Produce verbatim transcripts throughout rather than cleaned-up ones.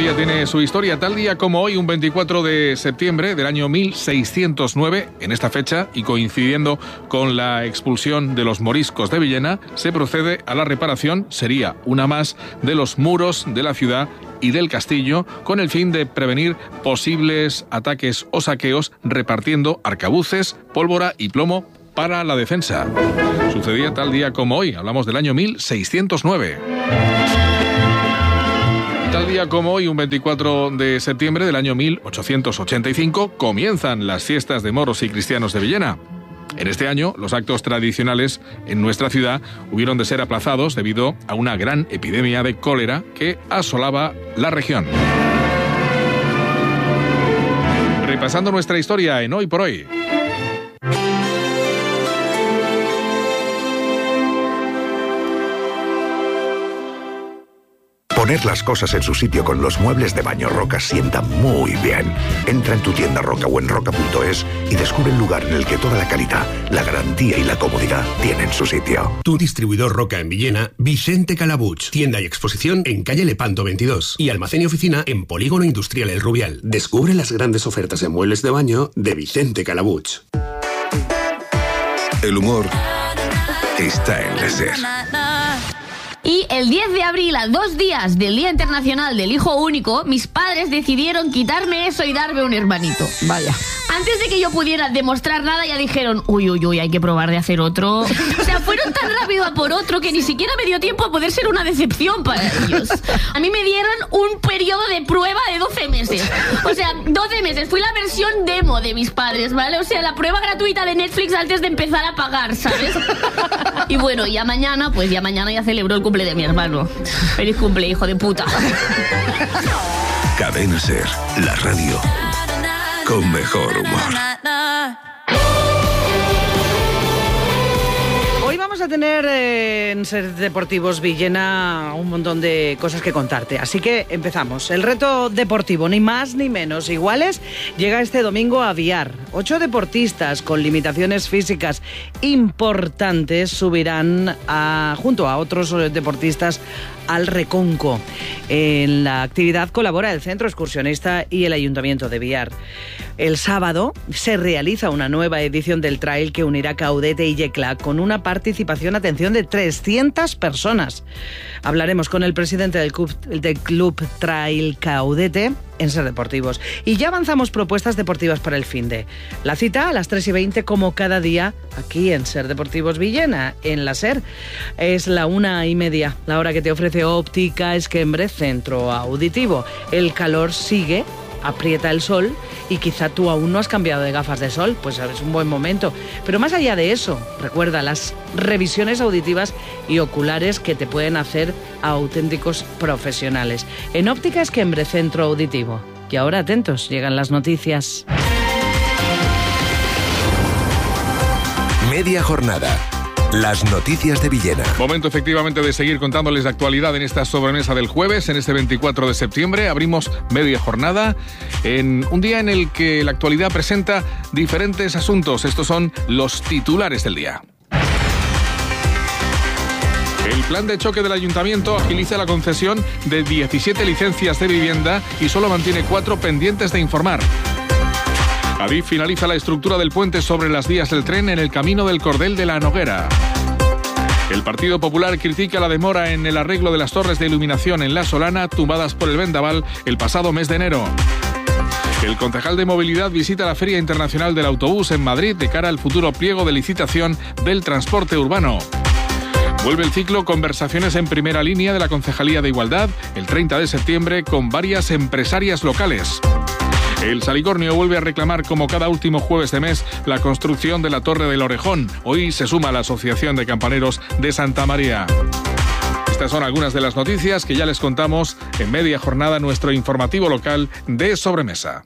ya tiene su historia. Tal día como hoy, un veinticuatro de septiembre del año mil seiscientos nueve, en esta fecha y coincidiendo con la expulsión de los moriscos de Villena, se procede a la reparación, sería una más, de los muros de la ciudad y del castillo, con el fin de prevenir posibles ataques o saqueos, repartiendo arcabuces, pólvora y plomo para la defensa. Sucedía tal día como hoy, hablamos del año mil seiscientos nueve. Tal día como hoy, un veinticuatro de septiembre del año mil ochocientos ochenta y cinco, comienzan las fiestas de moros y cristianos de Villena. En este año, los actos tradicionales en nuestra ciudad hubieron de ser aplazados debido a una gran epidemia de cólera que asolaba la región. Repasando nuestra historia en Hoy por Hoy. Poner las cosas en su sitio con los muebles de Baño Roca sienta muy bien. Entra en tu tienda Roca o en roca punto es y descubre el lugar en el que toda la calidad, la garantía y la comodidad tienen su sitio. Tu distribuidor Roca en Villena, Vicente Calabuch. Tienda y exposición en calle Lepanto veintidós y almacén y oficina en Polígono Industrial El Rubial. Descubre las grandes ofertas en muebles de baño de Vicente Calabuch. El humor está en la SER. Y el diez de abril, a dos días del Día Internacional del Hijo Único, mis padres decidieron quitarme eso y darme un hermanito. Vaya. Antes de que yo pudiera demostrar nada, ya dijeron, uy, uy, uy, hay que probar de hacer otro. O sea, fueron tan rápido a por otro que ni siquiera me dio tiempo a poder ser una decepción para ellos. A mí me dieron un periodo de prueba de doce meses. O sea, doce meses. Fui la versión demo de mis padres, ¿vale? O sea, la prueba gratuita de Netflix antes de empezar a pagar, ¿sabes? Y bueno, ya mañana, pues ya mañana ya celebro el cumple de mi hermano. Feliz cumple, hijo de puta. Cadena SER, la radio con mejor humor. Hoy vamos a tener eh, en SER Deportivos Villena un montón de cosas que contarte. Así que empezamos. El reto deportivo, ni más ni menos iguales, llega este domingo a Viar. Ocho deportistas con limitaciones físicas importantes subirán a, junto a otros deportistas al Reconco. En la actividad colabora el Centro Excursionista y el Ayuntamiento de Viar. El sábado se realiza una nueva edición del trail que unirá Caudete y Yecla con una participación, atención, de trescientas personas. Hablaremos con el presidente del Club, del Club Trail Caudete en SER Deportivos. Y ya avanzamos propuestas deportivas para el finde. La cita a las tres y veinte, como cada día, aquí en SER Deportivos Villena, en la SER. Es la una y media, la hora que te ofrece Óptica Esquembre Centro Auditivo. El calor sigue, aprieta el sol y quizá tú aún no has cambiado de gafas de sol, pues es un buen momento. Pero más allá de eso, recuerda las revisiones auditivas y oculares que te pueden hacer auténticos profesionales. En Óptica Esquembre Centro Auditivo. Y ahora atentos, llegan las noticias. Media jornada. Las noticias de Villena. Momento efectivamente de seguir contándoles la actualidad en esta sobremesa del jueves, en este veinticuatro de septiembre. Abrimos media jornada en un día en el que la actualidad presenta diferentes asuntos. Estos son los titulares del día. El plan de choque del Ayuntamiento agiliza la concesión de diecisiete licencias de vivienda y solo mantiene cuatro pendientes de informar. Adif finaliza la estructura del puente sobre las vías del tren en el camino del Cordel de la Noguera. El Partido Popular critica la demora en el arreglo de las torres de iluminación en La Solana, tumbadas por el vendaval el pasado mes de enero. El concejal de Movilidad visita la Feria Internacional del Autobús en Madrid de cara al futuro pliego de licitación del transporte urbano. Vuelve el ciclo Conversaciones en Primera Línea de la Concejalía de Igualdad el treinta de septiembre con varias empresarias locales. El Salicornio vuelve a reclamar, como cada último jueves de mes, la construcción de la Torre del Orejón. Hoy se suma la Asociación de Campaneros de Santa María. Estas son algunas de las noticias que ya les contamos en media jornada, nuestro informativo local de sobremesa.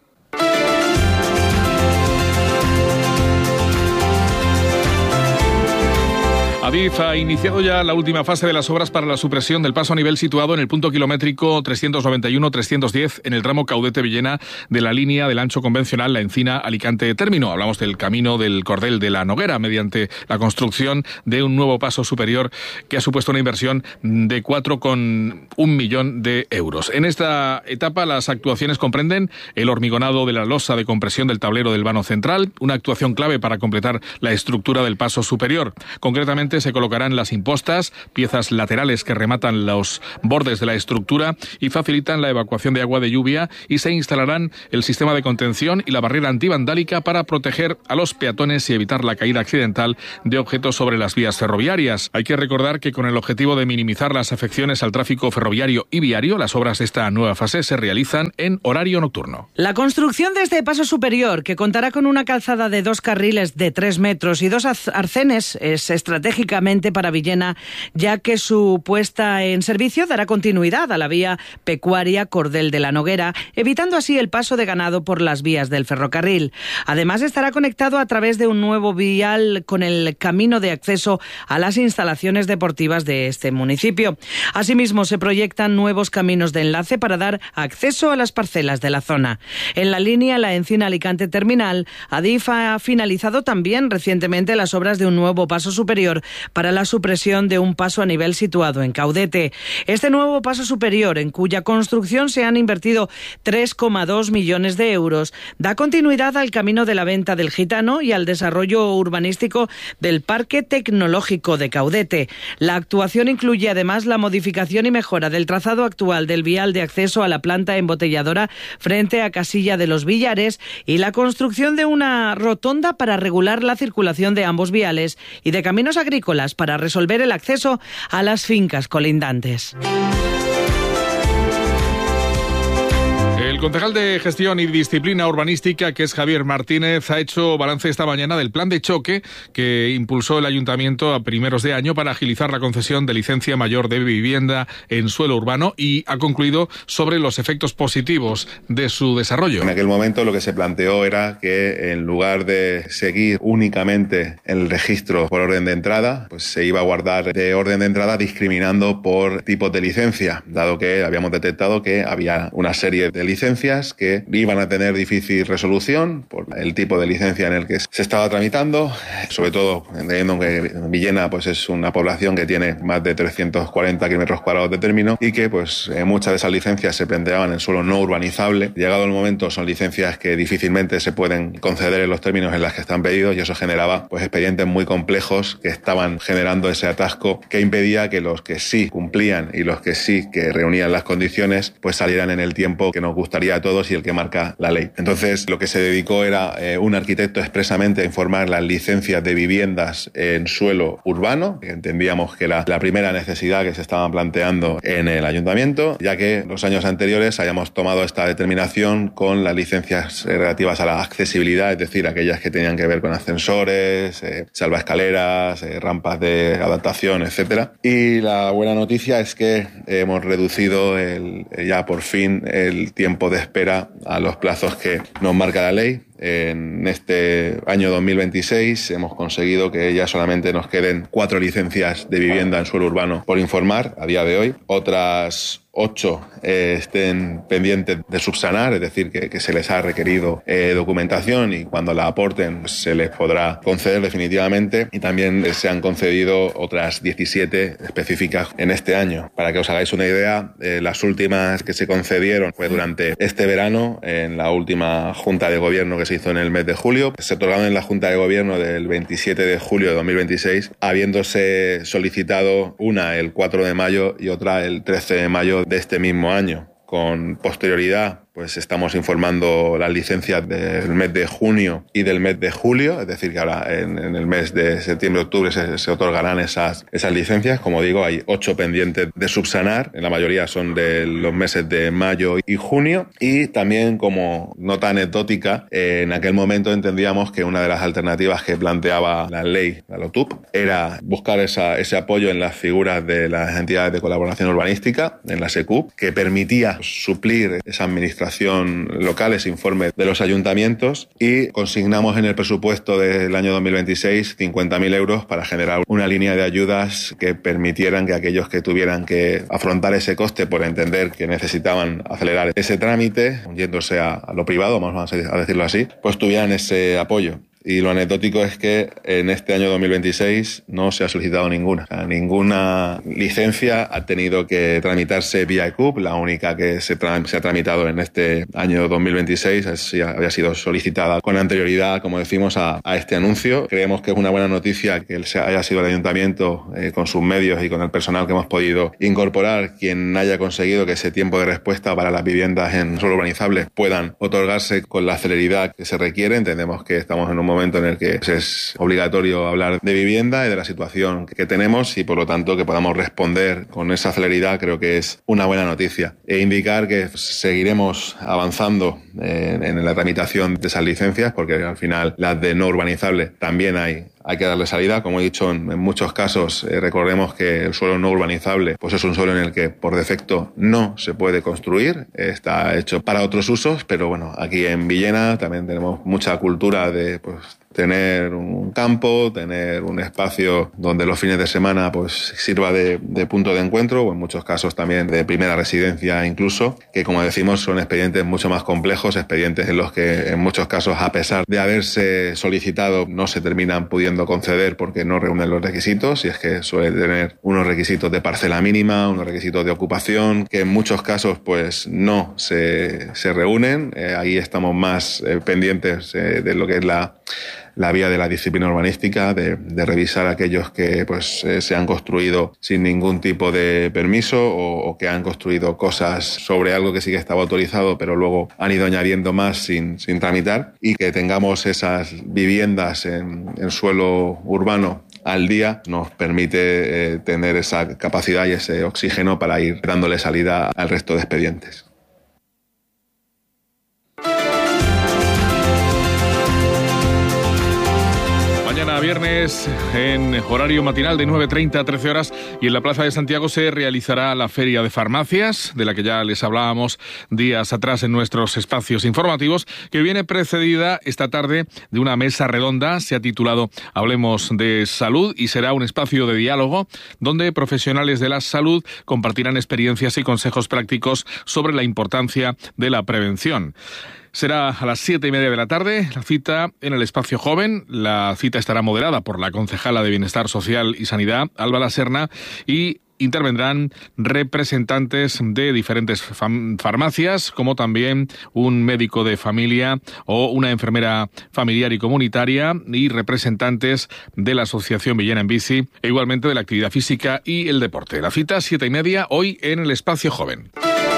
Adif ha iniciado ya la última fase de las obras para la supresión del paso a nivel situado en el punto kilométrico trescientos noventa y uno trescientos diez en el tramo Caudete-Villena de la línea del ancho convencional La Encina-Alicante-Término. Hablamos del camino del Cordel de la Noguera mediante la construcción de un nuevo paso superior que ha supuesto una inversión de cuatro coma uno millón de euros. En esta etapa las actuaciones comprenden el hormigonado de la losa de compresión del tablero del vano central, una actuación clave para completar la estructura del paso superior. Concretamente se colocarán las impostas, piezas laterales que rematan los bordes de la estructura y facilitan la evacuación de agua de lluvia, y se instalarán el sistema de contención y la barrera antivandálica para proteger a los peatones y evitar la caída accidental de objetos sobre las vías ferroviarias. Hay que recordar que con el objetivo de minimizar las afecciones al tráfico ferroviario y viario, las obras de esta nueva fase se realizan en horario nocturno. La construcción de este paso superior, que contará con una calzada de dos carriles de tres metros y dos arcenes, es estratégicamente para Villena, ya que su puesta en servicio dará continuidad a la vía pecuaria Cordel de la Noguera, evitando así el paso de ganado por las vías del ferrocarril. Además, estará conectado a través de un nuevo vial con el camino de acceso a las instalaciones deportivas de este municipio. Asimismo, se proyectan nuevos caminos de enlace para dar acceso a las parcelas de la zona. En la línea La Encina-Alicante Terminal, Adif ha finalizado también recientemente las obras de un nuevo paso superior para la supresión de un paso a nivel situado en Caudete. Este nuevo paso superior, en cuya construcción se han invertido tres coma dos millones de euros, da continuidad al camino de la Venta del Gitano y al desarrollo urbanístico del Parque Tecnológico de Caudete. La actuación incluye además la modificación y mejora del trazado actual del vial de acceso a la planta embotelladora frente a Casilla de los Villares y la construcción de una rotonda para regular la circulación de ambos viales y de caminos agrícolas para resolver el acceso a las fincas colindantes. El concejal de Gestión y Disciplina Urbanística, que es Javier Martínez, ha hecho balance esta mañana del plan de choque que impulsó el Ayuntamiento a primeros de año para agilizar la concesión de licencia mayor de vivienda en suelo urbano, y ha concluido sobre los efectos positivos de su desarrollo. En aquel momento lo que se planteó era que, en lugar de seguir únicamente el registro por orden de entrada, pues se iba a guardar de orden de entrada discriminando por tipos de licencia, dado que habíamos detectado que había una serie de licencias que iban a tener difícil resolución por el tipo de licencia en el que se estaba tramitando, sobre todo entendiendo que Villena pues es una población que tiene más de trescientos cuarenta kilómetros cuadrados de término y que pues muchas de esas licencias se planteaban en suelo no urbanizable. Llegado el momento, son licencias que difícilmente se pueden conceder en los términos en los que están pedidos, y eso generaba pues expedientes muy complejos que estaban generando ese atasco que impedía que los que sí cumplían y los que sí que reunían las condiciones pues salieran en el tiempo que nos gustaría a todos y el que marca la ley. Entonces, lo que se dedicó era eh, un arquitecto expresamente a informar las licencias de viviendas en suelo urbano, que entendíamos que era la primera necesidad que se estaba planteando en el ayuntamiento, ya que los años anteriores habíamos tomado esta determinación con las licencias relativas a la accesibilidad, es decir, aquellas que tenían que ver con ascensores, eh, salvaescaleras, eh, rampas de adaptación, etcétera. Y la buena noticia es que hemos reducido el, ya por fin el tiempo de espera a los plazos que nos marca la ley. En este año dos mil veintiséis hemos conseguido que ya solamente nos queden cuatro licencias de vivienda en suelo urbano por informar a día de hoy. Otras ocho eh, estén pendientes de subsanar, es decir, que, que se les ha requerido eh, documentación, y cuando la aporten pues, se les podrá conceder definitivamente, y también eh, se han concedido otras diecisiete específicas en este año. Para que os hagáis una idea, eh, las últimas que se concedieron fue durante este verano, en la última Junta de Gobierno que se hizo en el mes de julio. Se otorgaron en la Junta de Gobierno del veintisiete de julio de dos mil veintiséis, habiéndose solicitado una el cuatro de mayo y otra el trece de mayo de este mismo año. Con posterioridad, pues estamos informando las licencias del mes de junio y del mes de julio, es decir, que ahora en, en el mes de septiembre-octubre se, se otorgarán esas, esas licencias. Como digo, hay ocho pendientes de subsanar, en la mayoría son de los meses de mayo y junio, y también, como nota anecdótica, eh, en aquel momento entendíamos que una de las alternativas que planteaba la ley, la LOTUP, era buscar esa, ese apoyo en las figuras de las entidades de colaboración urbanística, en la SECUP, que permitía suplir esa administración administración local, ese informe de los ayuntamientos, y consignamos en el presupuesto del año dos mil veintiséis cincuenta mil euros para generar una línea de ayudas que permitieran que aquellos que tuvieran que afrontar ese coste por entender que necesitaban acelerar ese trámite, yéndose a, a lo privado, vamos a decirlo así, pues tuvieran ese apoyo. Y lo anecdótico es que en este año dos mil veintiséis no se ha solicitado ninguna. O sea, ninguna licencia ha tenido que tramitarse vía E C U P. La única que se, tra- se ha tramitado en este año dos mil veintiséis es, había sido solicitada con anterioridad, como decimos, a, a este anuncio. Creemos que es una buena noticia que se haya sido el ayuntamiento, eh, con sus medios y con el personal que hemos podido incorporar, quien haya conseguido que ese tiempo de respuesta para las viviendas en suelo urbanizable puedan otorgarse con la celeridad que se requiere. Entendemos que estamos en un momento momento en el que es obligatorio hablar de vivienda y de la situación que tenemos, y por lo tanto que podamos responder con esa celeridad creo que es una buena noticia. E indicar que seguiremos avanzando en, en la tramitación de esas licencias, porque al final las de no urbanizable también hay Hay que darle salida. Como he dicho, en, en muchos casos eh, recordemos que el suelo no urbanizable pues es un suelo en el que por defecto no se puede construir, está hecho para otros usos, pero bueno, aquí en Villena también tenemos mucha cultura de pues tener un campo, tener un espacio donde los fines de semana pues sirva de, de punto de encuentro, o en muchos casos también de primera residencia incluso, que como decimos son expedientes mucho más complejos, expedientes en los que en muchos casos, a pesar de haberse solicitado, no se terminan pudiendo conceder porque no reúnen los requisitos, y es que suele tener unos requisitos de parcela mínima, unos requisitos de ocupación, que en muchos casos pues no se, se reúnen. Eh, ahí estamos más eh, pendientes eh, de lo que es la la vía de la disciplina urbanística, de, de revisar aquellos que pues eh, se han construido sin ningún tipo de permiso, o, o que han construido cosas sobre algo que sí que estaba autorizado, pero luego han ido añadiendo más sin, sin tramitar, y que tengamos esas viviendas en, en suelo urbano al día nos permite eh, tener esa capacidad y ese oxígeno para ir dándole salida al resto de expedientes. Mañana viernes, en horario matinal de nueve treinta a trece horas, y en la Plaza de Santiago se realizará la Feria de Farmacias, de la que ya les hablábamos días atrás en nuestros espacios informativos, que viene precedida esta tarde de una mesa redonda. Se ha titulado Hablemos de Salud, y será un espacio de diálogo donde profesionales de la salud compartirán experiencias y consejos prácticos sobre la importancia de la prevención. Será a las siete y media de la tarde, la cita en el Espacio Joven. La cita estará moderada por la concejala de Bienestar Social y Sanidad, Alba La Serna, y intervendrán representantes de diferentes fam- farmacias, como también un médico de familia o una enfermera familiar y comunitaria, y representantes de la Asociación Villena en Bici, e igualmente de la actividad física y el deporte. La cita siete y media hoy en el Espacio Joven.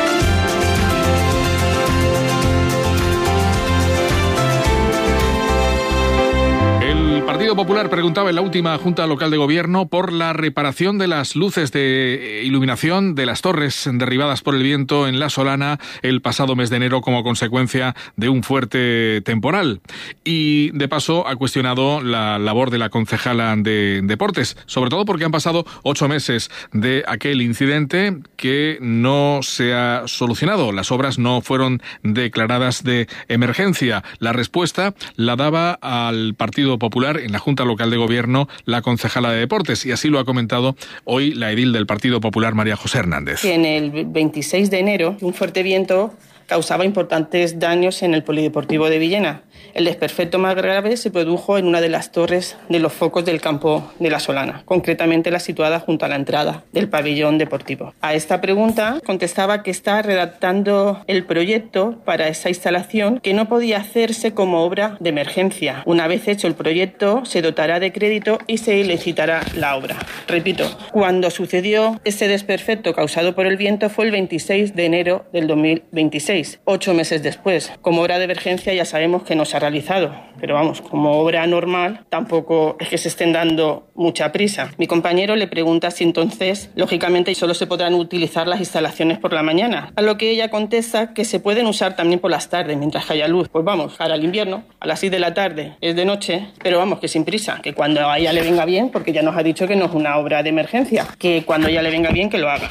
El Partido Popular preguntaba en la última Junta Local de Gobierno por la reparación de las luces de iluminación de las torres derribadas por el viento en La Solana el pasado mes de enero como consecuencia de un fuerte temporal. Y de paso ha cuestionado la labor de la concejala de Deportes, sobre todo porque han pasado ocho meses de aquel incidente que no se ha solucionado. Las obras no fueron declaradas de emergencia. La respuesta la daba al Partido Popular en la Junta Local de Gobierno la concejala de Deportes, y así lo ha comentado hoy la edil del Partido Popular, María José Hernández. En el veintiséis de enero, un fuerte viento causaba importantes daños en el polideportivo de Villena. El desperfecto más grave se produjo en una de las torres de los focos del campo de La Solana, concretamente la situada junto a la entrada del pabellón deportivo. A esta pregunta contestaba que está redactando el proyecto para esa instalación, que no podía hacerse como obra de emergencia. Una vez hecho el proyecto, se dotará de crédito y se licitará la obra. Repito, cuando sucedió ese desperfecto causado por el viento fue el veintiséis de enero del dos mil veintiséis. Ocho meses después. Como obra de emergencia ya sabemos que no se ha realizado, pero vamos, como obra normal tampoco es que se estén dando mucha prisa. Mi compañero le pregunta si entonces, lógicamente, solo se podrán utilizar las instalaciones por la mañana, a lo que ella contesta que se pueden usar también por las tardes, mientras haya luz. Pues vamos, para el invierno, a las seis de la tarde es de noche, pero vamos, que sin prisa, que cuando a ella le venga bien, porque ya nos ha dicho que no es una obra de emergencia, que cuando a ella le venga bien que lo haga.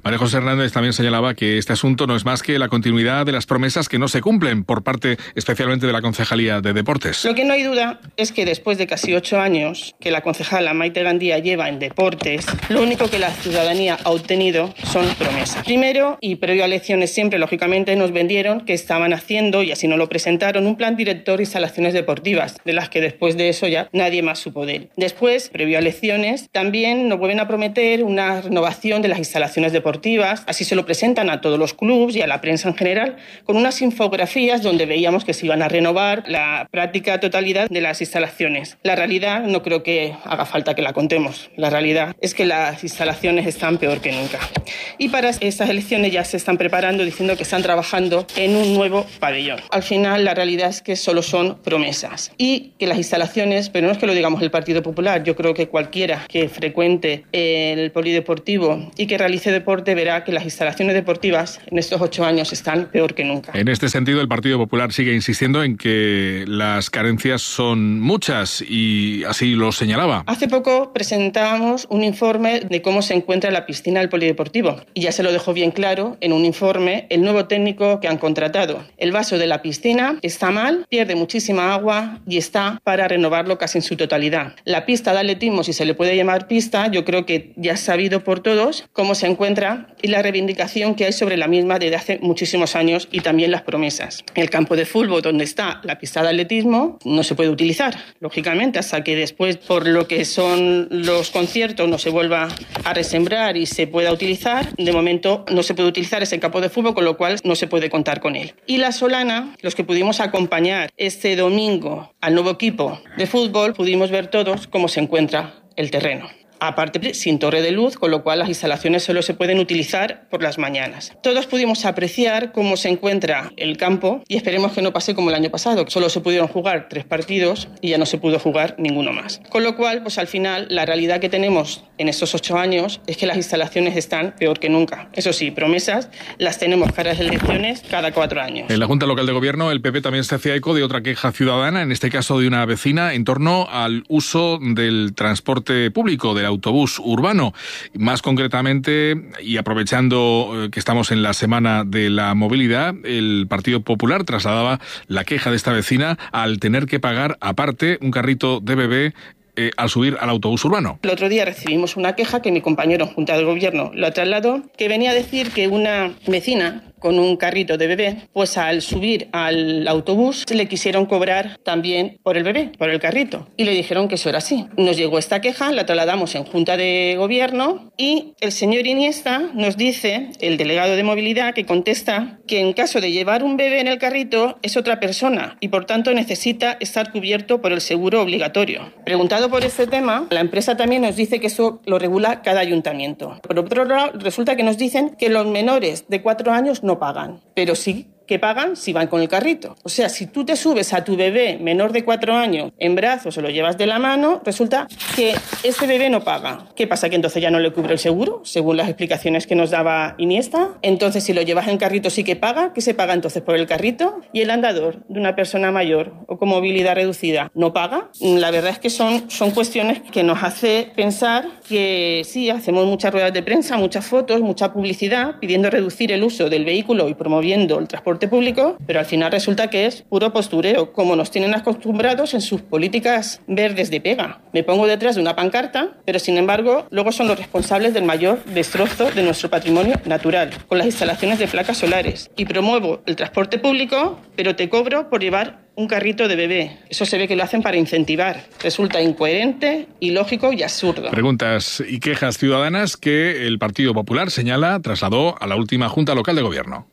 María José Hernández también señalaba que este asunto no es más que la continuidad de las promesas que no se cumplen por parte especialmente de la Concejalía de Deportes. Lo que no hay duda es que después de casi ocho años que la concejala Maite Gandía lleva en deportes, lo único que la ciudadanía ha obtenido son promesas. Primero, y previo a elecciones siempre, lógicamente, nos vendieron que estaban haciendo, y así nos lo presentaron, un plan director de instalaciones deportivas, de las que después de eso ya nadie más supo de él. Después, previo a elecciones, también nos vuelven a prometer una renovación de las instalaciones deportivas, así se lo presentan a todos los clubes y a la prensa en general, con unas infografías donde veíamos que se iban a renovar la práctica totalidad de las instalaciones. La realidad no creo que haga falta que la contemos. La realidad es que las instalaciones están peor que nunca. Y para estas elecciones ya se están preparando diciendo que están trabajando en un nuevo pabellón. Al final la realidad es que solo son promesas y que las instalaciones, pero no es que lo digamos el Partido Popular, yo creo que cualquiera que frecuente el polideportivo y que realice deporte verá que las instalaciones deportivas en estos ocho años están peor que nunca. En este sentido, el Partido Popular sigue insistiendo en que las carencias son muchas y así lo señalaba. Hace poco presentábamos un informe de cómo se encuentra la piscina del polideportivo y ya se lo dejó bien claro en un informe el nuevo técnico que han contratado. El vaso de la piscina está mal, pierde muchísima agua y está para renovarlo casi en su totalidad. La pista de atletismo, si se le puede llamar pista, yo creo que ya es sabido por todos cómo se encuentra y la reivindicación que hay sobre la misma desde hace muchísimos años y también las promesas. El campo de fútbol donde está la pista de atletismo no se puede utilizar, lógicamente, hasta que después, por lo que son los conciertos, no se vuelva a resembrar y se pueda utilizar. De momento no se puede utilizar ese campo de fútbol, con lo cual no se puede contar con él. Y la Solana, los que pudimos acompañar este domingo al nuevo equipo de fútbol, pudimos ver todos cómo se encuentra el terreno. Aparte, sin torre de luz, con lo cual las instalaciones solo se pueden utilizar por las mañanas. Todos pudimos apreciar cómo se encuentra el campo y esperemos que no pase como el año pasado, que solo se pudieron jugar tres partidos y ya no se pudo jugar ninguno más. Con lo cual, pues al final, la realidad que tenemos en estos ocho años es que las instalaciones están peor que nunca. Eso sí, promesas las tenemos cada elecciones cada cuatro años. En la Junta Local de Gobierno, el P P también se hacía eco de otra queja ciudadana, en este caso de una vecina, en torno al uso del transporte público, del autobús urbano. Más concretamente, y aprovechando que estamos en la Semana de la Movilidad, el Partido Popular trasladaba la queja de esta vecina al tener que pagar aparte un carrito de bebé Eh, al subir al autobús urbano. El otro día recibimos una queja que mi compañero en Junta de Gobierno lo trasladó, que venía a decir que una vecina con un carrito de bebé, pues al subir al autobús le quisieron cobrar también por el bebé, por el carrito, y le dijeron que eso era así. Nos llegó esta queja, la trasladamos en Junta de Gobierno y el señor Iniesta nos dice, el delegado de movilidad, que contesta que en caso de llevar un bebé en el carrito es otra persona y por tanto necesita estar cubierto por el seguro obligatorio. Preguntado por este tema, la empresa también nos dice que eso lo regula cada ayuntamiento. Por otro lado, resulta que nos dicen que los menores de cuatro años no pagan, pero sí que pagan si van con el carrito. O sea, si tú te subes a tu bebé menor de cuatro años en brazos o lo llevas de la mano, resulta que ese bebé no paga. ¿Qué pasa? ¿Que entonces ya no le cubre el seguro? Según las explicaciones que nos daba Iniesta. Entonces, si lo llevas en carrito sí que paga. ¿Qué se paga entonces por el carrito? ¿Y el andador de una persona mayor o con movilidad reducida no paga? La verdad es que son, son cuestiones que nos hace pensar que sí, hacemos muchas ruedas de prensa, muchas fotos, mucha publicidad, pidiendo reducir el uso del vehículo y promoviendo el transporte público, pero al final resulta que es puro postureo, como nos tienen acostumbrados en sus políticas verdes de pega. Me pongo detrás de una pancarta, pero sin embargo luego son los responsables del mayor destrozo de nuestro patrimonio natural, con las instalaciones de placas solares. Y promuevo el transporte público, pero te cobro por llevar un carrito de bebé. Eso se ve que lo hacen para incentivar. Resulta incoherente, ilógico y absurdo. Preguntas y quejas ciudadanas que el Partido Popular señala trasladó a la última Junta Local de Gobierno.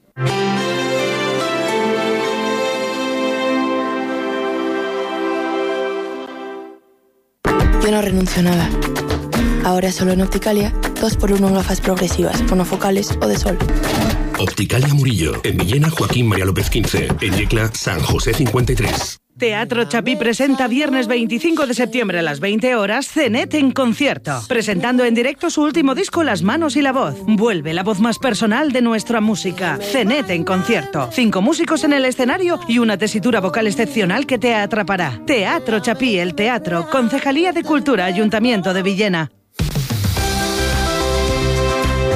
Yo no renuncio a nada. Ahora solo en Opticalia, dos por uno en gafas progresivas, monofocales o de sol. Opticalia Murillo, en Villena Joaquín María López quince, en Yecla San José cincuenta y tres. Teatro Chapí presenta viernes veinticinco de septiembre a las veinte horas Cenet en concierto, presentando en directo su último disco Las manos y la voz. Vuelve la voz más personal de nuestra música. Cenet en concierto. Cinco músicos en el escenario y una tesitura vocal excepcional que te atrapará. Teatro Chapí, el teatro, Concejalía de Cultura, Ayuntamiento de Villena.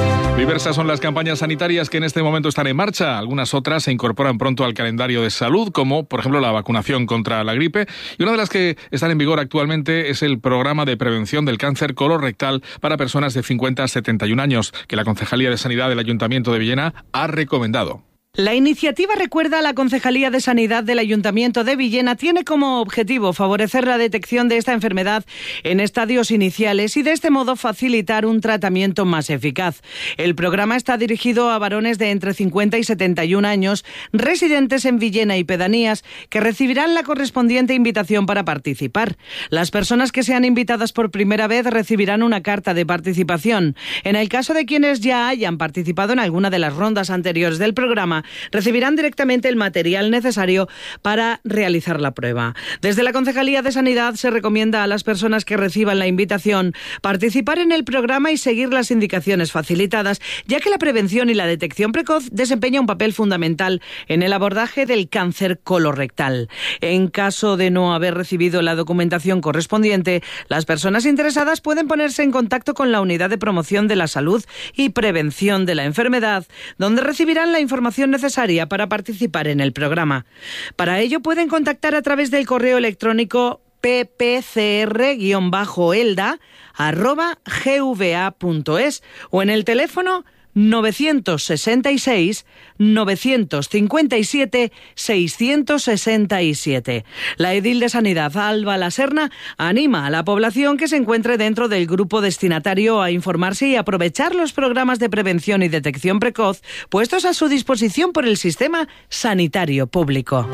Diversas son las campañas sanitarias que en este momento están en marcha. Algunas otras se incorporan pronto al calendario de salud, como por ejemplo la vacunación contra la gripe. Y una de las que están en vigor actualmente es el programa de prevención del cáncer colorectal para personas de cincuenta a setenta y un años, que la Concejalía de Sanidad del Ayuntamiento de Villena ha recomendado. La iniciativa, recuerda la Concejalía de Sanidad del Ayuntamiento de Villena, tiene como objetivo favorecer la detección de esta enfermedad en estadios iniciales y de este modo facilitar un tratamiento más eficaz. El programa está dirigido a varones de entre cincuenta y setenta y un años, residentes en Villena y pedanías, que recibirán la correspondiente invitación para participar. Las personas que sean invitadas por primera vez recibirán una carta de participación. En el caso de quienes ya hayan participado en alguna de las rondas anteriores del programa, recibirán directamente el material necesario para realizar la prueba. Desde la Concejalía de Sanidad se recomienda a las personas que reciban la invitación participar en el programa y seguir las indicaciones facilitadas, ya que la prevención y la detección precoz desempeña un papel fundamental en el abordaje del cáncer colorectal. En caso de no haber recibido la documentación correspondiente, las personas interesadas pueden ponerse en contacto con la Unidad de Promoción de la Salud y Prevención de la Enfermedad, donde recibirán la información necesaria para participar en el programa. Para ello pueden contactar a través del correo electrónico p p c r guión elda arroba g v a punto es o en el teléfono novecientos sesenta y seis, novecientos cincuenta y siete, seiscientos sesenta y siete. La edil de Sanidad, Alba La Serna, anima a la población que se encuentre dentro del grupo destinatario a informarse y aprovechar los programas de prevención y detección precoz puestos a su disposición por el sistema sanitario público.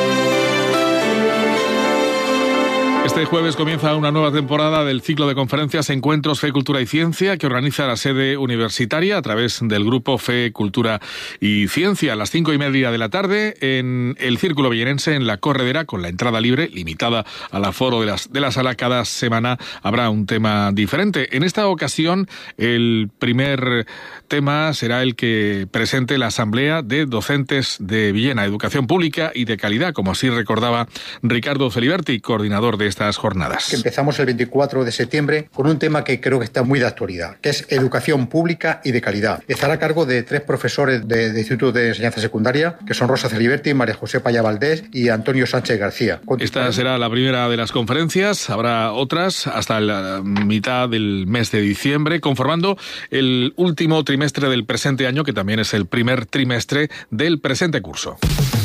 Este jueves comienza una nueva temporada del ciclo de conferencias Encuentros Fe, Cultura y Ciencia, que organiza la sede universitaria a través del grupo Fe, Cultura y Ciencia a las cinco y media de la tarde en el Círculo Villenense, en la Corredera, con la entrada libre, limitada al aforo de, las, de la sala. Cada semana habrá un tema diferente. En esta ocasión, el primer tema será el que presente la Asamblea de Docentes de Villena, Educación Pública y de Calidad, como así recordaba Ricardo Feliberti, coordinador de estas jornadas. Que empezamos el veinticuatro de septiembre con un tema que creo que está muy de actualidad, que es educación pública y de calidad. Estará a cargo de tres profesores de, de Instituto de Enseñanza Secundaria, que son Rosa Celiberti, María José Paya Valdés y Antonio Sánchez García. Esta será la primera de las conferencias, habrá otras hasta la mitad del mes de diciembre, conformando el último trimestre del presente año, que también es el primer trimestre del presente curso.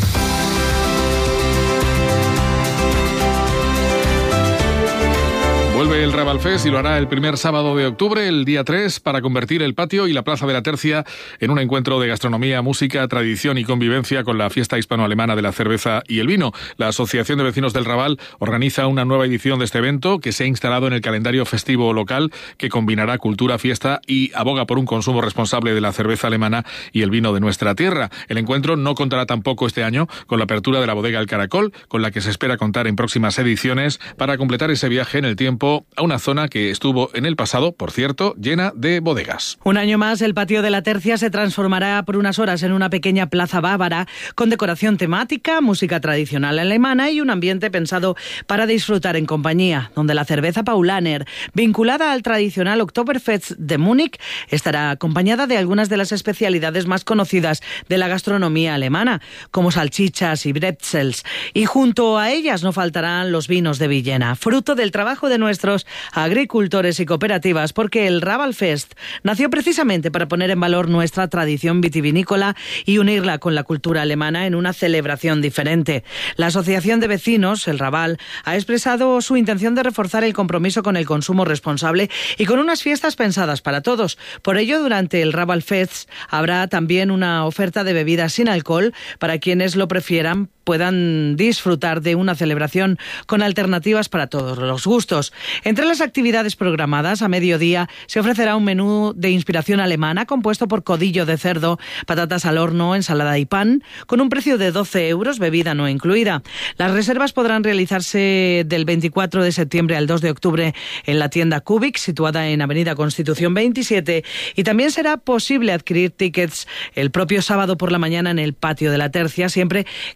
Vuelve el Raval Fest y lo hará el primer sábado de octubre, el día tres, para convertir el patio y la Plaza de la Tercia en un encuentro de gastronomía, música, tradición y convivencia con la fiesta hispano-alemana de la cerveza y el vino. La Asociación de Vecinos del Raval organiza una nueva edición de este evento que se ha instalado en el calendario festivo local, que combinará cultura, fiesta y aboga por un consumo responsable de la cerveza alemana y el vino de nuestra tierra. El encuentro no contará tampoco este año con la apertura de la bodega El Caracol, con la que se espera contar en próximas ediciones para completar ese viaje en el tiempo a una zona que estuvo en el pasado, por cierto, llena de bodegas. Un año más, el patio de la Tercia se transformará por unas horas en una pequeña plaza bávara con decoración temática, música tradicional alemana y un ambiente pensado para disfrutar en compañía, donde la cerveza Paulaner, vinculada al tradicional Oktoberfest de Múnich, estará acompañada de algunas de las especialidades más conocidas de la gastronomía alemana, como salchichas y bretzels, y junto a ellas no faltarán los vinos de Villena, fruto del trabajo de nuestros agricultores y cooperativas, porque el Raval Fest nació precisamente para poner en valor nuestra tradición vitivinícola y unirla con la cultura alemana en una celebración diferente. La Asociación de Vecinos, el Raval, ha expresado su intención de reforzar el compromiso con el consumo responsable y con unas fiestas pensadas para todos. Por ello, durante el Raval Fest habrá también una oferta de bebidas sin alcohol para quienes lo prefieran, puedan disfrutar de una celebración con alternativas para todos los gustos. Entre las actividades programadas, a mediodía se ofrecerá un menú de inspiración alemana compuesto por codillo de cerdo, patatas al horno, ensalada y pan, con un precio de doce euros, bebida no incluida. Las reservas podrán realizarse del veinticuatro de septiembre al dos de octubre en la tienda Cubic, situada en Avenida Constitución veintisiete, y también será posible adquirir tickets el propio sábado por la mañana en el patio de la Tercia, siempre que queden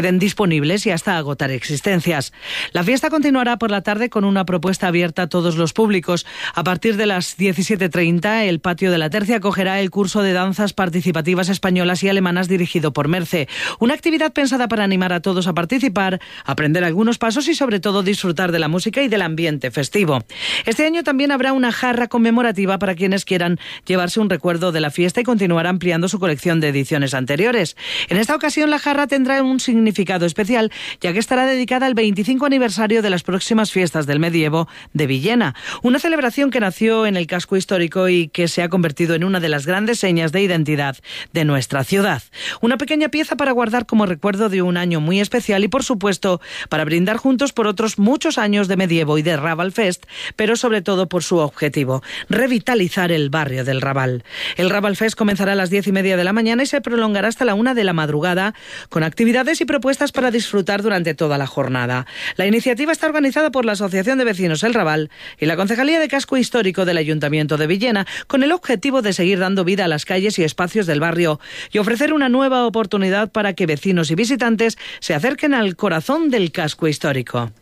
estén disponibles y hasta agotar existencias. La fiesta continuará por la tarde con una propuesta abierta a todos los públicos. A partir de las diecisiete treinta, el patio de la Tercia acogerá el curso de danzas participativas españolas y alemanas dirigido por Merce. Una actividad pensada para animar a todos a participar, aprender algunos pasos y sobre todo disfrutar de la música y del ambiente festivo. Este año también habrá una jarra conmemorativa para quienes quieran llevarse un recuerdo de la fiesta y continuar ampliando su colección de ediciones anteriores. En esta ocasión la jarra tendrá un significado especial, ya que estará dedicada al veinticinco aniversario de las próximas fiestas del medievo de Villena, una celebración que nació en el casco histórico y que se ha convertido en una de las grandes señas de identidad de nuestra ciudad. Una pequeña pieza para guardar como recuerdo de un año muy especial y, por supuesto, para brindar juntos por otros muchos años de medievo y de Raval Fest, pero sobre todo por su objetivo, revitalizar el barrio del Raval. El Raval Fest comenzará a las diez y media de la mañana y se prolongará hasta la una de la madrugada, con actividades y propuestas para disfrutar durante toda la jornada. La iniciativa está organizada por la Asociación de Vecinos El Raval y la Concejalía de Casco Histórico del Ayuntamiento de Villena, con el objetivo de seguir dando vida a las calles y espacios del barrio y ofrecer una nueva oportunidad para que vecinos y visitantes se acerquen al corazón del casco histórico.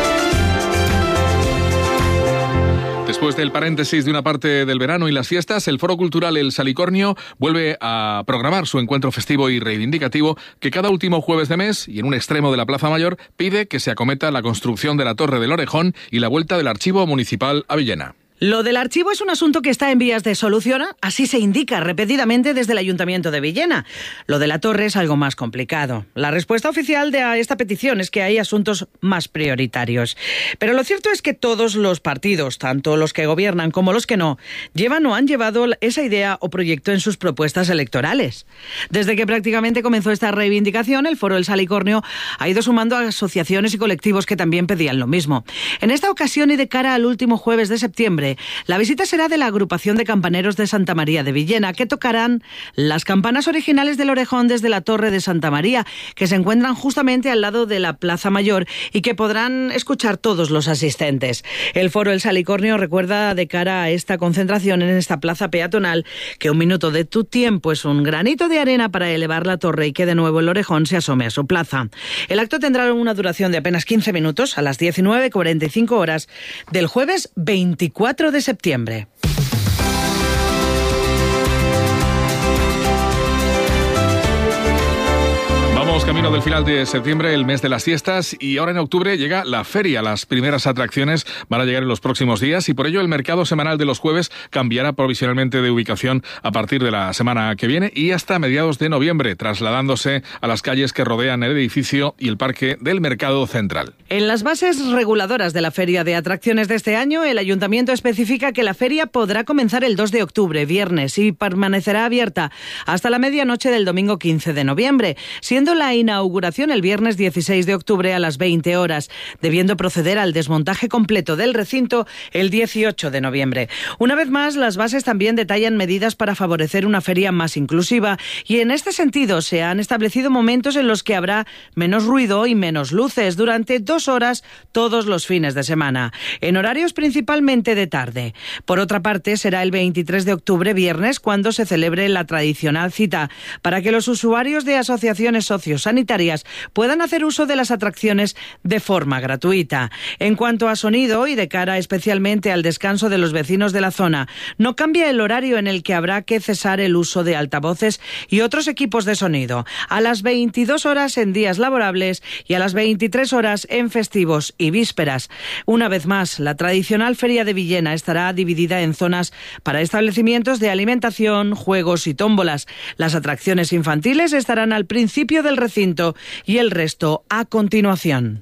Después del paréntesis de una parte del verano y las fiestas, el Foro Cultural El Salicornio vuelve a programar su encuentro festivo y reivindicativo que cada último jueves de mes y en un extremo de la Plaza Mayor pide que se acometa la construcción de la Torre del Orejón y la vuelta del Archivo Municipal a Villena. Lo del archivo es un asunto que está en vías de solución, así se indica repetidamente desde el Ayuntamiento de Villena. Lo de la torre es algo más complicado. La respuesta oficial de esta petición es que hay asuntos más prioritarios. Pero lo cierto es que todos los partidos, tanto los que gobiernan como los que no, llevan o han llevado esa idea o proyecto en sus propuestas electorales. Desde que prácticamente comenzó esta reivindicación, el Foro El Salicornio ha ido sumando a asociaciones y colectivos que también pedían lo mismo. En esta ocasión y de cara al último jueves de septiembre, la visita será de la agrupación de campaneros de Santa María de Villena, que tocarán las campanas originales del Orejón desde la Torre de Santa María, que se encuentran justamente al lado de la Plaza Mayor y que podrán escuchar todos los asistentes. El Foro El Salicornio recuerda de cara a esta concentración en esta plaza peatonal que un minuto de tu tiempo es un granito de arena para elevar la torre y que de nuevo el Orejón se asome a su plaza. El acto tendrá una duración de apenas quince minutos a las diecinueve cuarenta y cinco horas del jueves veinticuatro de septiembre. Vamos camino del final de septiembre, el mes de las fiestas, y ahora en octubre llega la feria. Las primeras atracciones van a llegar en los próximos días y por ello el mercado semanal de los jueves cambiará provisionalmente de ubicación a partir de la semana que viene y hasta mediados de noviembre, trasladándose a las calles que rodean el edificio y el parque del Mercado Central. En las bases reguladoras de la feria de atracciones de este año, el Ayuntamiento especifica que la feria podrá comenzar el dos de octubre, viernes, y permanecerá abierta hasta la medianoche del domingo quince de noviembre, siendo la inauguración el viernes dieciséis de octubre a las veinte horas, debiendo proceder al desmontaje completo del recinto el dieciocho de noviembre. Una vez más, las bases también detallan medidas para favorecer una feria más inclusiva y en este sentido se han establecido momentos en los que habrá menos ruido y menos luces durante dos horas todos los fines de semana, en horarios principalmente de tarde. Por otra parte, será el veintitrés de octubre, viernes, cuando se celebre la tradicional cita para que los usuarios de asociaciones sociosanitarias puedan hacer uso de las atracciones de forma gratuita. En cuanto a sonido y de cara especialmente al descanso de los vecinos de la zona, no cambia el horario en el que habrá que cesar el uso de altavoces y otros equipos de sonido, a las veintidós horas en días laborables y a las veintitrés horas en festivos y vísperas. Una vez más, la tradicional Feria de Villena estará dividida en zonas para establecimientos de alimentación, juegos y tómbolas. Las atracciones infantiles estarán al principio del recinto y el resto a continuación.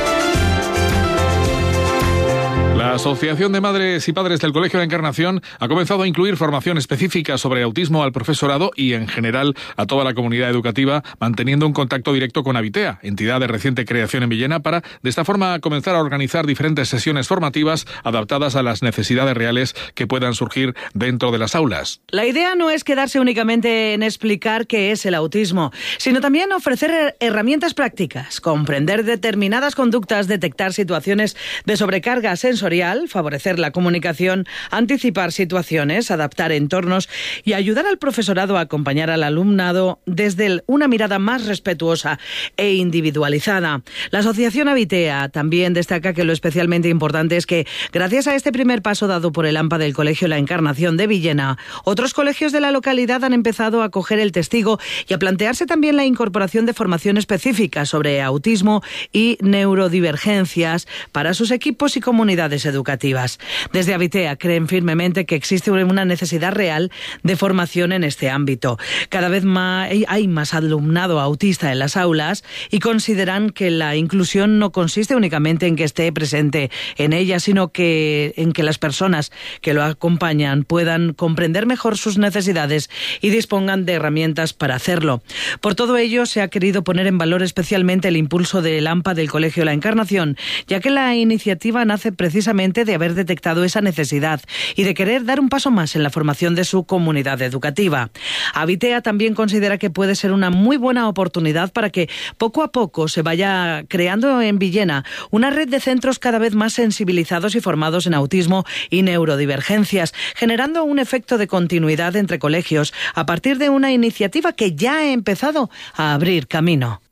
La Asociación de Madres y Padres del Colegio de Encarnación ha comenzado a incluir formación específica sobre autismo al profesorado y, en general, a toda la comunidad educativa, manteniendo un contacto directo con Avitea, entidad de reciente creación en Villena, para, de esta forma, comenzar a organizar diferentes sesiones formativas adaptadas a las necesidades reales que puedan surgir dentro de las aulas. La idea no es quedarse únicamente en explicar qué es el autismo, sino también ofrecer herramientas prácticas, comprender determinadas conductas, detectar situaciones de sobrecarga sensorial sectorial, favorecer la comunicación, anticipar situaciones, adaptar entornos y ayudar al profesorado a acompañar al alumnado desde una mirada más respetuosa e individualizada. La Asociación Abitea también destaca que lo especialmente importante es que, gracias a este primer paso dado por el AMPA del Colegio La Encarnación de Villena, otros colegios de la localidad han empezado a coger el testigo y a plantearse también la incorporación de formación específica sobre autismo y neurodivergencias para sus equipos y comunidades educativas. Desde Abitea creen firmemente que existe una necesidad real de formación en este ámbito. Cada vez más hay más alumnado autista en las aulas y consideran que la inclusión no consiste únicamente en que esté presente en ella, sino que en que las personas que lo acompañan puedan comprender mejor sus necesidades y dispongan de herramientas para hacerlo. Por todo ello, se ha querido poner en valor especialmente el impulso del AMPA del Colegio La Encarnación, ya que la iniciativa nace precisamente de haber detectado esa necesidad y de querer dar un paso más en la formación de su comunidad educativa. Abitea también considera que puede ser una muy buena oportunidad para que poco a poco se vaya creando en Villena una red de centros cada vez más sensibilizados y formados en autismo y neurodivergencias, generando un efecto de continuidad entre colegios a partir de una iniciativa que ya ha empezado a abrir camino.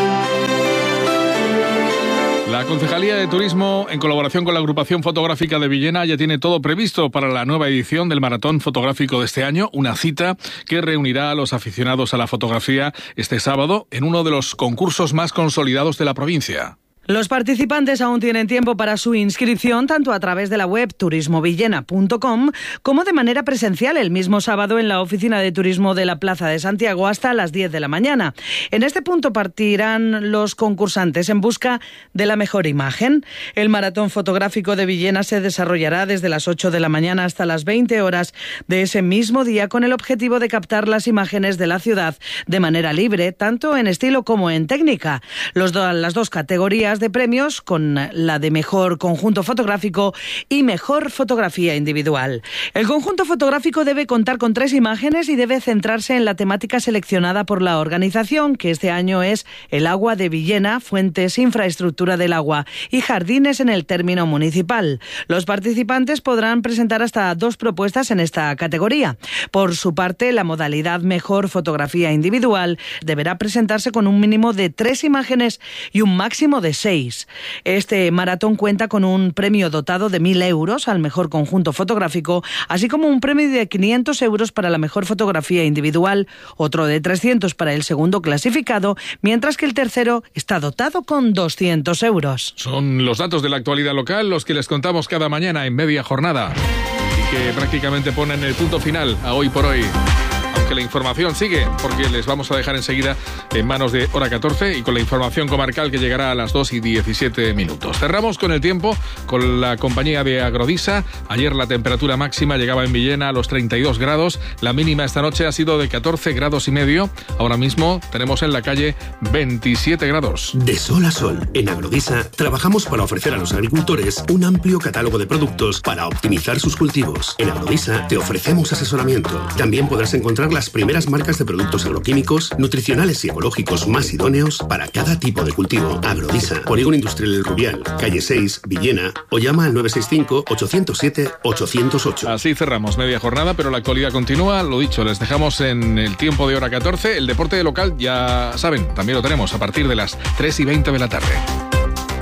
La Concejalía de Turismo, en colaboración con la Agrupación Fotográfica de Villena, ya tiene todo previsto para la nueva edición del Maratón Fotográfico de este año, una cita que reunirá a los aficionados a la fotografía este sábado en uno de los concursos más consolidados de la provincia. Los participantes aún tienen tiempo para su inscripción tanto a través de la web turismo villena punto com como de manera presencial el mismo sábado en la oficina de turismo de la Plaza de Santiago hasta las diez de la mañana. En este punto partirán los concursantes en busca de la mejor imagen. El maratón fotográfico de Villena se desarrollará desde las ocho de la mañana hasta las veinte horas de ese mismo día con el objetivo de captar las imágenes de la ciudad de manera libre, tanto en estilo como en técnica. Los do- las dos categorías de premios, con la de mejor conjunto fotográfico y mejor fotografía individual. El conjunto fotográfico debe contar con tres imágenes y debe centrarse en la temática seleccionada por la organización, que este año es el agua de Villena, fuentes, infraestructura del agua y jardines en el término municipal. Los participantes podrán presentar hasta dos propuestas en esta categoría. Por su parte, la modalidad mejor fotografía individual deberá presentarse con un mínimo de tres imágenes y un máximo de seis. Este maratón cuenta con un premio dotado de mil euros al mejor conjunto fotográfico, así como un premio de quinientos euros para la mejor fotografía individual, otro de trescientos para el segundo clasificado, mientras que el tercero está dotado con doscientos euros. Son los datos de la actualidad local los que les contamos cada mañana en media jornada y que prácticamente ponen el punto final a Hoy por Hoy. Que la información sigue, porque les vamos a dejar enseguida en manos de Hora catorce y con la información comarcal que llegará a las dos y diecisiete minutos. Cerramos con el tiempo, con la compañía de Agrodisa. Ayer la temperatura máxima llegaba en Villena a los treinta y dos grados, la mínima esta noche ha sido de catorce grados y medio. Ahora mismo tenemos en la calle veintisiete grados. De sol a sol, en Agrodisa trabajamos para ofrecer a los agricultores un amplio catálogo de productos para optimizar sus cultivos. En Agrodisa te ofrecemos asesoramiento. También podrás encontrar las primeras marcas de productos agroquímicos, nutricionales y ecológicos más idóneos para cada tipo de cultivo. Agrodisa, Polígono Industrial El Rubial, calle seis, Villena, o llama al nueve seis cinco, ocho cero siete, ocho cero ocho. Así cerramos media jornada, pero la actualidad continúa. Lo dicho, les dejamos en el tiempo de Hora catorce. El deporte local, ya saben, también lo tenemos a partir de las tres y veinte de la tarde.